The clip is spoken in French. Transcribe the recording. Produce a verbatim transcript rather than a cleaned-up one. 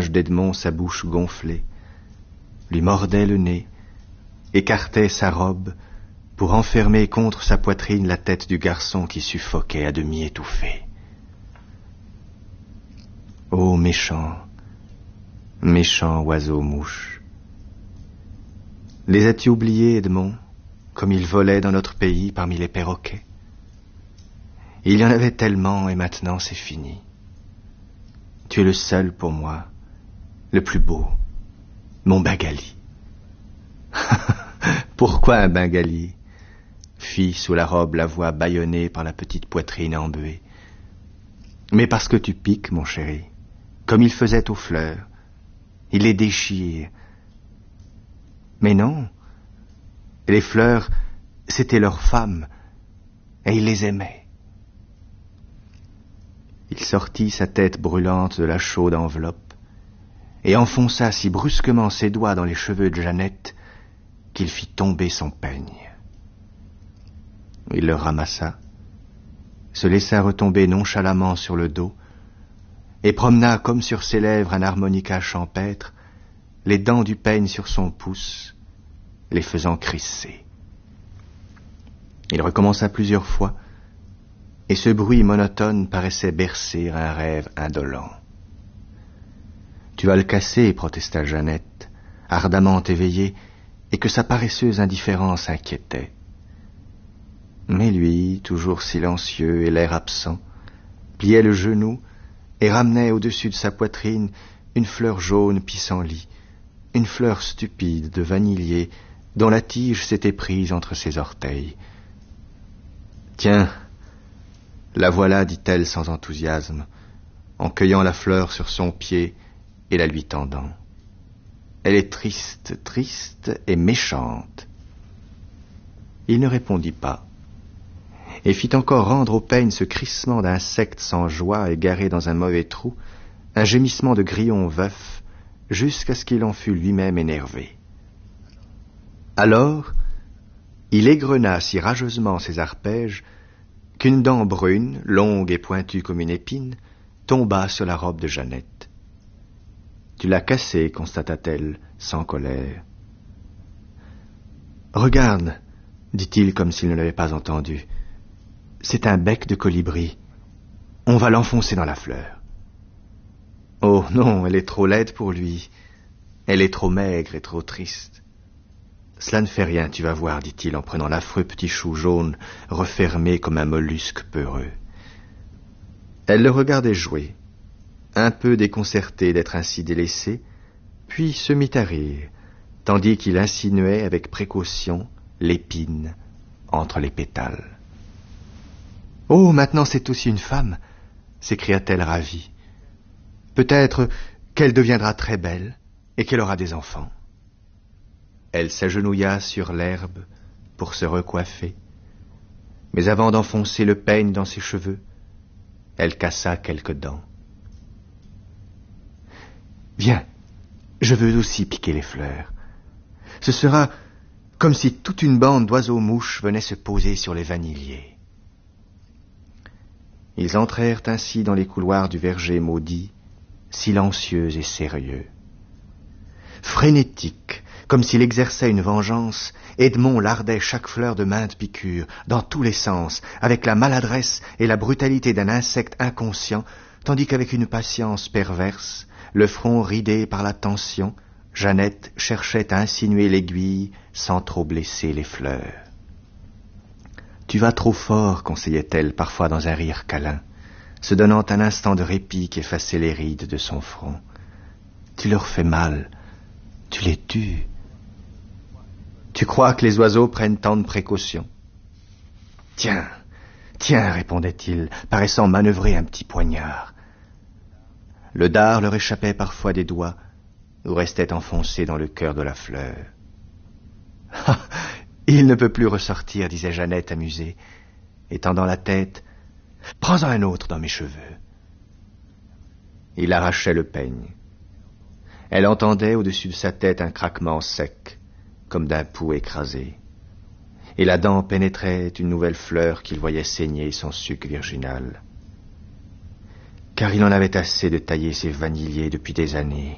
visage d'Edmond sa bouche gonflée, lui mordait le nez, écartait sa robe pour enfermer contre sa poitrine la tête du garçon qui suffoquait à demi étouffé. Ô méchant, méchant oiseau-mouche, les as-tu oubliés, Edmond, comme ils volaient dans notre pays parmi les perroquets? Il y en avait tellement et maintenant c'est fini. Tu es le seul pour moi, le plus beau, mon Bengali. Pourquoi un Bengali? Fit sous la robe la voix bâillonnée par la petite poitrine embuée. Mais parce que tu piques, mon chéri, comme il faisait aux fleurs. Il les déchire. Mais non, les fleurs, c'était leurs femmes, et il les aimait. Il sortit sa tête brûlante de la chaude enveloppe, et enfonça si brusquement ses doigts dans les cheveux de Jeannette qu'il fit tomber son peigne. Il le ramassa, se laissa retomber nonchalamment sur le dos, et promena comme sur ses lèvres un harmonica champêtre, les dents du peigne sur son pouce, les faisant crisser. Il recommença plusieurs fois, et ce bruit monotone paraissait bercer un rêve indolent. « Tu vas le casser, » protesta Jeannette, ardemment éveillée, et que sa paresseuse indifférence inquiétait. Mais lui, toujours silencieux et l'air absent, pliait le genou et ramenait au-dessus de sa poitrine une fleur jaune pissenlit, une fleur stupide de vanillier dont la tige s'était prise entre ses orteils. « Tiens, la voilà, dit-elle sans enthousiasme, en cueillant la fleur sur son pied et la lui tendant. Elle est triste, triste et méchante. » Il ne répondit pas, et fit encore rendre au peigne ce crissement d'insectes sans joie égarés dans un mauvais trou, un gémissement de grillon veuf, jusqu'à ce qu'il en fût lui-même énervé. Alors, il égrena si rageusement ses arpèges qu'une dent brune, longue et pointue comme une épine, tomba sur la robe de Jeannette. « Tu l'as cassée, constata-t-elle, sans colère. »« Regarde, dit-il comme s'il ne l'avait pas entendu. C'est un bec de colibri. On va l'enfoncer dans la fleur. »« Oh non, elle est trop laide pour lui. Elle est trop maigre et trop triste. »« Cela ne fait rien, tu vas voir, dit-il en prenant l'affreux petit chou jaune, refermé comme un mollusque peureux. » Elle le regardait jouer, un peu déconcertée d'être ainsi délaissée, puis se mit à rire, tandis qu'il insinuait avec précaution l'épine entre les pétales. « Oh, maintenant c'est aussi une femme !» s'écria-t-elle ravie. « Peut-être qu'elle deviendra très belle et qu'elle aura des enfants. » Elle s'agenouilla sur l'herbe pour se recoiffer, mais avant d'enfoncer le peigne dans ses cheveux, elle cassa quelques dents. « Viens, je veux aussi piquer les fleurs. Ce sera comme si toute une bande d'oiseaux-mouches venait se poser sur les vanilliers. » Ils entrèrent ainsi dans les couloirs du verger maudit, silencieux et sérieux. Frénétique, comme s'il exerçait une vengeance, Edmond lardait chaque fleur de maintes piqûres, dans tous les sens, avec la maladresse et la brutalité d'un insecte inconscient, tandis qu'avec une patience perverse, le front ridé par la tension, Jeannette cherchait à insinuer l'aiguille sans trop blesser les fleurs. « Tu vas trop fort, conseillait-elle parfois dans un rire câlin, se donnant un instant de répit qu'effaçaient les rides de son front. Tu leur fais mal, tu les tues. Tu crois que les oiseaux prennent tant de précautions? »« Tiens, tiens, répondait-il, paraissant manœuvrer un petit poignard. Le dard leur échappait parfois des doigts, ou restait enfoncé dans le cœur de la fleur. « Ah, il ne peut plus ressortir, disait Jeannette amusée, et tendant la tête. « Prends-en un autre dans mes cheveux. » Il arrachait le peigne. Elle entendait au-dessus de sa tête un craquement sec, comme d'un pou écrasé, et la dent pénétrait une nouvelle fleur qu'il voyait saigner son suc virginal. Car il en avait assez de tailler ses vanilliers depuis des années.